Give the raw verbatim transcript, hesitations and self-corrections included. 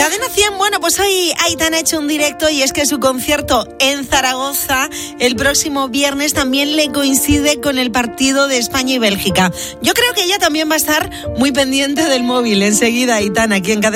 Cadena cien, bueno, pues hoy Aitana ha hecho un directo y es que su concierto en Zaragoza el próximo viernes también le coincide con el partido de España y Bélgica. Yo creo que ella también va a estar muy pendiente del móvil enseguida, Aitana, aquí en Cadena.